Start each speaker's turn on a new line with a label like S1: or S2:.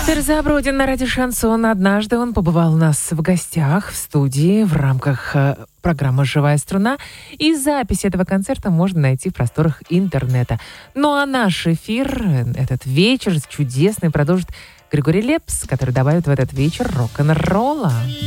S1: Виктор Забродин на радио «Шансон». Однажды он побывал у нас в гостях в студии в рамках программы «Живая струна». И запись этого концерта можно найти в просторах интернета. Ну а наш эфир, этот вечер чудесный, продолжит Григорий Лепс, который добавит в этот вечер рок-н-ролла.